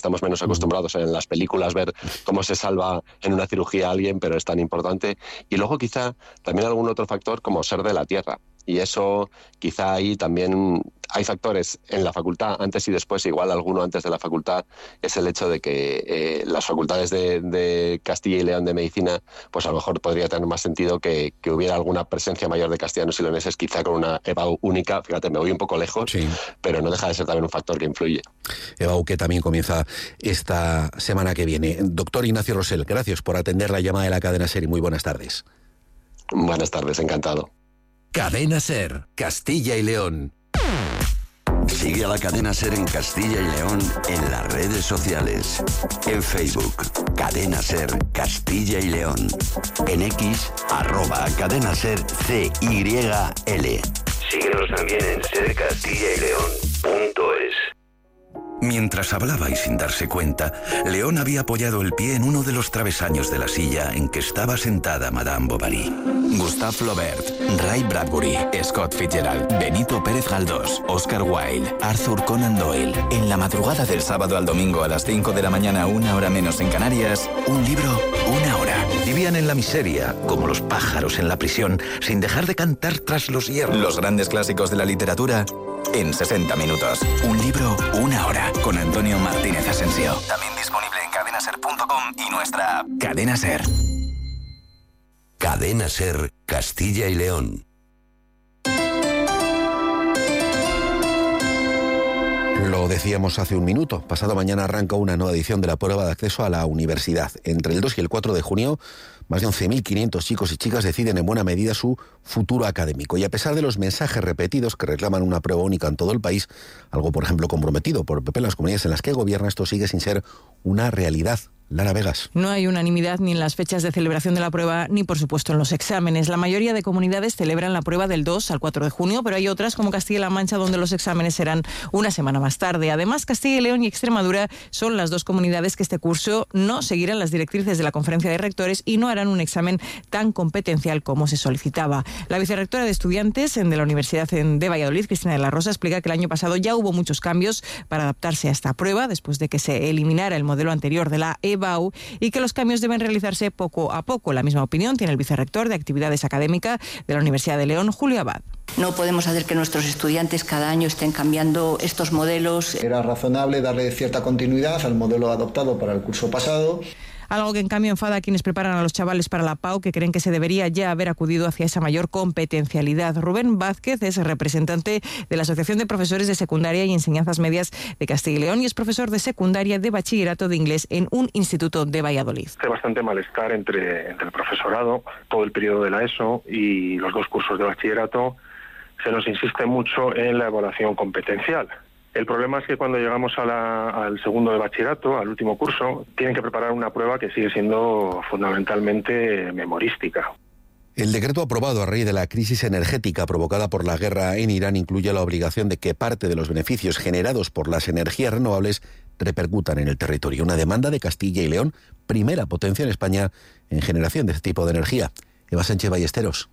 Estamos menos acostumbrados en las películas ver cómo se salva en una cirugía a alguien, pero es tan importante. Y luego quizá también algún otro factor como ser de la tierra. Y eso quizá ahí también hay factores en la facultad, antes y después, igual alguno antes de la facultad, es el hecho de que las facultades de Castilla y León de Medicina, pues a lo mejor podría tener más sentido que hubiera alguna presencia mayor de castellanos y leoneses, quizá con una EBAU única. Fíjate, me voy un poco lejos, sí, pero no deja de ser también un factor que influye. EBAU que también comienza esta semana que viene. Doctor Ignacio Rosell, gracias por atender la llamada de la cadena SER y muy buenas tardes. Buenas tardes, encantado. Cadena SER, Castilla y León. Sigue a la cadena SER en Castilla y León en las redes sociales. En Facebook, Cadena SER Castilla y León. En X, @Cadena SER CYL. Síguenos también en sercastillaYleón.es. Mientras hablaba y sin darse cuenta, León había apoyado el pie en uno de los travesaños de la silla en que estaba sentada Madame Bovary. Gustave Flaubert, Ray Bradbury, Scott Fitzgerald, Benito Pérez Galdós, Oscar Wilde, Arthur Conan Doyle. En la madrugada del sábado al domingo a las 5 de la mañana, 1 hora menos en Canarias, un libro, 1 hora. Vivían en la miseria, como los pájaros en la prisión, sin dejar de cantar tras los hierros. Los grandes clásicos de la literatura en 60 minutos. Un libro, 1 hora. Con Antonio Martínez Asensio. También disponible en cadenaser.com y nuestra app. Cadena SER. Cadena SER, Castilla y León. Lo decíamos hace un minuto. Pasado mañana arranca una nueva edición de la prueba de acceso a la universidad. Entre el 2 y el 4 de junio, más de 11.500 chicos y chicas deciden en buena medida su futuro académico. Y a pesar de los mensajes repetidos que reclaman una prueba única en todo el país, algo, por ejemplo, comprometido por el PP en las comunidades en las que gobierna, esto sigue sin ser una realidad. Lara Vegas. No hay unanimidad ni en las fechas de celebración de la prueba, ni por supuesto en los exámenes. La mayoría de comunidades celebran la prueba del 2 al 4 de junio, pero hay otras, como Castilla-La Mancha, donde los exámenes serán una semana más tarde. Además, Castilla y León y Extremadura son las dos comunidades que este curso no seguirán las directrices de la Conferencia de Rectores y no harán un examen tan competencial como se solicitaba. La vicerrectora de Estudiantes de la Universidad de Valladolid, Cristina de la Rosa, explica que el año pasado ya hubo muchos cambios para adaptarse a esta prueba, después de que se eliminara el modelo anterior de la EBAU, y que los cambios deben realizarse poco a poco. La misma opinión tiene el vicerrector de Actividades Académicas de la Universidad de León, Julio Abad. No podemos hacer que nuestros estudiantes cada año estén cambiando estos modelos. Era razonable darle cierta continuidad al modelo adoptado para el curso pasado. Algo que en cambio enfada a quienes preparan a los chavales para la PAU, que creen que se debería ya haber acudido hacia esa mayor competencialidad. Rubén Vázquez es representante de la Asociación de Profesores de Secundaria y Enseñanzas Medias de Castilla y León y es profesor de secundaria de bachillerato de inglés en un instituto de Valladolid. Hay bastante malestar entre el profesorado, todo el periodo de la ESO y los dos cursos de bachillerato. Se nos insiste mucho en la evaluación competencial. El problema es que cuando llegamos al segundo de bachillerato, al último curso, tienen que preparar una prueba que sigue siendo fundamentalmente memorística. El decreto aprobado a raíz de la crisis energética provocada por la guerra en Irán incluye la obligación de que parte de los beneficios generados por las energías renovables repercutan en el territorio. Una demanda de Castilla y León, primera potencia en España en generación de este tipo de energía. Eva Sánchez Ballesteros.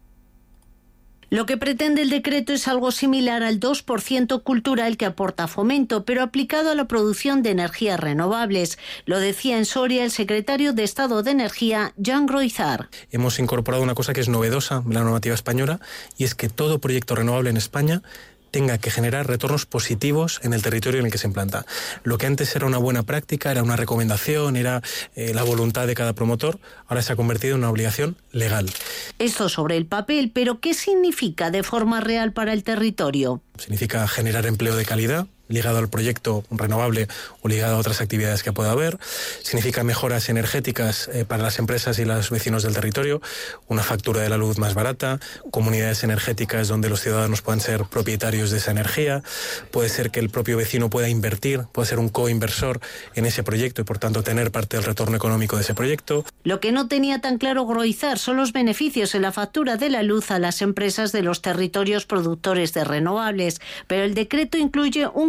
Lo que pretende el decreto es algo similar al 2% cultural que aporta Fomento, pero aplicado a la producción de energías renovables. Lo decía en Soria el secretario de Estado de Energía, Jean Groizar. Hemos incorporado una cosa que es novedosa en la normativa española, y es que todo proyecto renovable en España tenga que generar retornos positivos en el territorio en el que se implanta. Lo que antes era una buena práctica, era una recomendación, era la voluntad de cada promotor, ahora se ha convertido en una obligación legal. Esto sobre el papel, pero ¿qué significa de forma real para el territorio? Significa generar empleo de calidad, ligado al proyecto renovable o ligado a otras actividades que pueda haber. Significa mejoras energéticas para las empresas y los vecinos del territorio, una factura de la luz más barata, comunidades energéticas donde los ciudadanos puedan ser propietarios de esa energía. Puede ser que el propio vecino pueda invertir, puede ser un coinversor en ese proyecto y por tanto tener parte del retorno económico de ese proyecto. Lo que no tenía tan claro Groizar son los beneficios en la factura de la luz a las empresas de los territorios productores de renovables, pero el decreto incluye un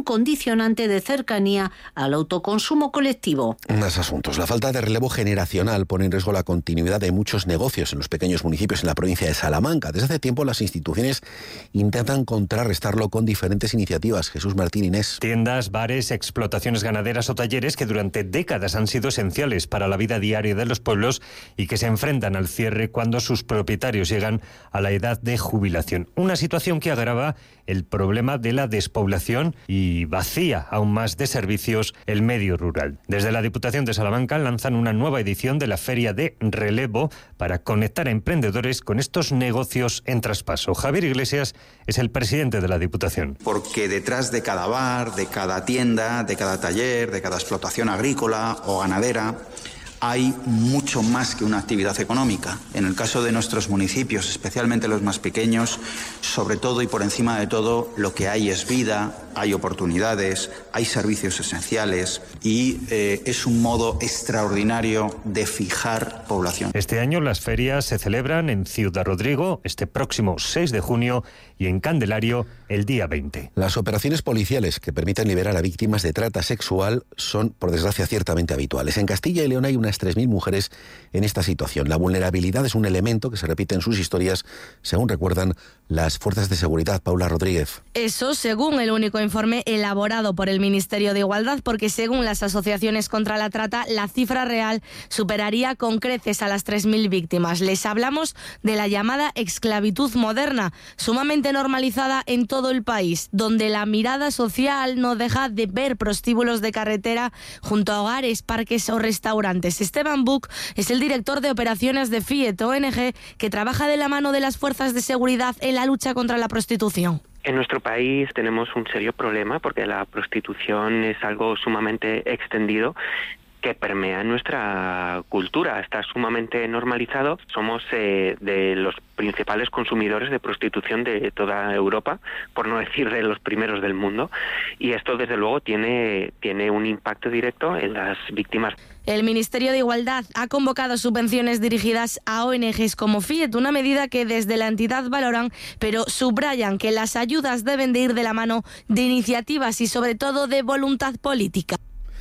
condicionante de cercanía al autoconsumo colectivo. Más asuntos. La falta de relevo generacional pone en riesgo la continuidad de muchos negocios en los pequeños municipios en la provincia de Salamanca. Desde hace tiempo las instituciones intentan contrarrestarlo con diferentes iniciativas. Jesús Martín, Inés. Tiendas, bares, explotaciones ganaderas o talleres que durante décadas han sido esenciales para la vida diaria de los pueblos y que se enfrentan al cierre cuando sus propietarios llegan a la edad de jubilación. Una situación que agrava el problema de la despoblación y vacía aún más de servicios el medio rural. Desde la Diputación de Salamanca lanzan una nueva edición de la Feria de Relevo para conectar a emprendedores con estos negocios en traspaso. Javier Iglesias es el presidente de la Diputación. Porque detrás de cada bar, de cada tienda, de cada taller, de cada explotación agrícola o ganadera, hay mucho más que una actividad económica. En el caso de nuestros municipios, especialmente los más pequeños, sobre todo y por encima de todo, lo que hay es vida, hay oportunidades, hay servicios esenciales y es un modo extraordinario de fijar población. Este año las ferias se celebran en Ciudad Rodrigo este próximo 6 de junio y en Candelario el día 20. Las operaciones policiales que permiten liberar a víctimas de trata sexual son, por desgracia, ciertamente habituales. En Castilla y León hay unas 3.000 mujeres en esta situación. La vulnerabilidad es un elemento que se repite en sus historias, según recuerdan las fuerzas de seguridad. Paula Rodríguez. Eso según el único informe elaborado por el Ministerio de Igualdad, porque según las asociaciones contra la trata, la cifra real superaría con creces a las 3.000 víctimas. Les hablamos de la llamada esclavitud moderna, sumamente normalizada en todo el país, donde la mirada social no deja de ver prostíbulos de carretera junto a hogares, parques o restaurantes. Esteban Buch es el director de operaciones de Fiet, ONG, que trabaja de la mano de las fuerzas de seguridad en la lucha contra la prostitución. En nuestro país tenemos un serio problema porque la prostitución es algo sumamente extendido que permea nuestra cultura, está sumamente normalizado. Somos de los principales consumidores de prostitución de toda Europa, por no decir de los primeros del mundo, y esto desde luego tiene un impacto directo en las víctimas. El Ministerio de Igualdad ha convocado subvenciones dirigidas a ONGs como Fiet, una medida que desde la entidad valoran, pero subrayan que las ayudas deben de ir de la mano de iniciativas y sobre todo de voluntad política.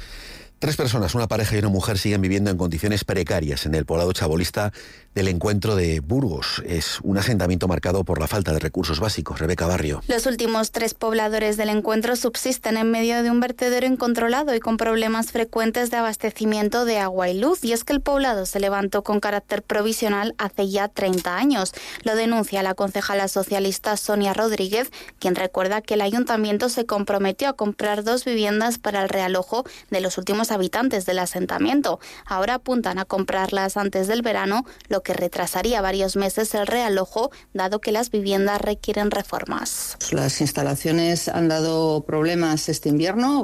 3 personas, una pareja y una mujer, siguen viviendo en condiciones precarias en el poblado chabolista del Encuentro de Burgos. Es un asentamiento marcado por la falta de recursos básicos. Rebeca Barrio. Los últimos 3 pobladores del Encuentro subsisten en medio de un vertedero incontrolado y con problemas frecuentes de abastecimiento de agua y luz. Y es que el poblado se levantó con carácter provisional hace ya 30 años. Lo denuncia la concejala socialista Sonia Rodríguez, quien recuerda que el ayuntamiento se comprometió a comprar 2 viviendas para el realojo de los últimos habitantes del asentamiento. Ahora apuntan a comprarlas antes del verano, lo que retrasaría varios meses el realojo, dado que las viviendas requieren reformas. Las instalaciones han dado problemas este invierno,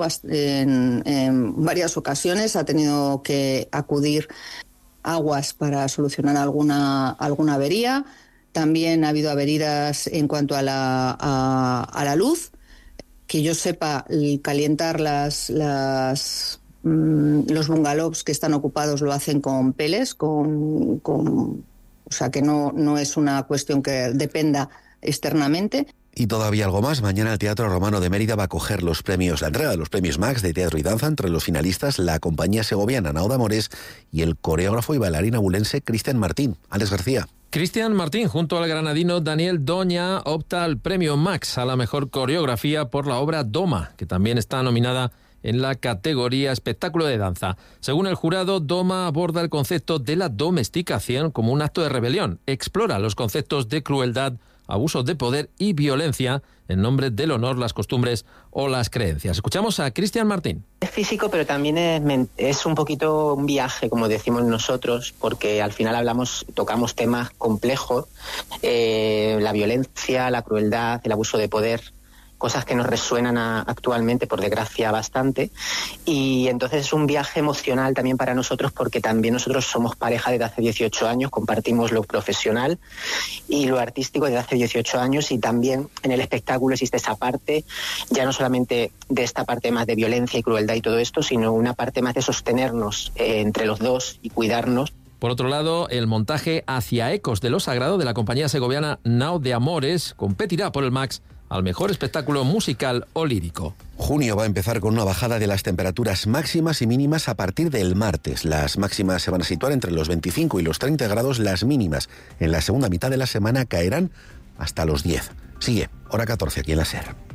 en varias ocasiones ha tenido que acudir Aguas para solucionar alguna avería. También ha habido averías en cuanto a la luz. Que yo sepa, calientar los bungalows que están ocupados lo hacen con peles, o sea que no es una cuestión que dependa externamente. Y todavía algo más. Mañana el Teatro Romano de Mérida va a acoger la entrega de los premios Max de Teatro y Danza. Entre los finalistas, la compañía segoviana Nauda Amores y el coreógrafo y bailarín abulense Cristian Martín. Alex García. Cristian Martín, junto al granadino Daniel Doña, opta al premio Max a la mejor coreografía por la obra Doma, que también está nominada en la categoría espectáculo de danza. Según el jurado, Doma aborda el concepto de la domesticación como un acto de rebelión. Explora los conceptos de crueldad, abuso de poder y violencia en nombre del honor, las costumbres o las creencias. Escuchamos a Cristian Martín. Es físico, pero también es un poquito un viaje, como decimos nosotros, porque al final tocamos temas complejos, la violencia, la crueldad, el abuso de poder, cosas que nos resuenan actualmente, por desgracia, bastante. Y entonces es un viaje emocional también para nosotros, porque también nosotros somos pareja desde hace 18 años, compartimos lo profesional y lo artístico desde hace 18 años, y también en el espectáculo existe esa parte, ya no solamente de esta parte más de violencia y crueldad y todo esto, sino una parte más de sostenernos entre los dos y cuidarnos. Por otro lado, el montaje Hacia Ecos de lo Sagrado de la compañía segoviana Nauda Amores competirá por el Max al mejor espectáculo musical o lírico. Junio va a empezar con una bajada de las temperaturas máximas y mínimas a partir del martes. Las máximas se van a situar entre los 25 y los 30 grados, las mínimas en la segunda mitad de la semana caerán hasta los 10. Sigue, hora 14 aquí en la SER.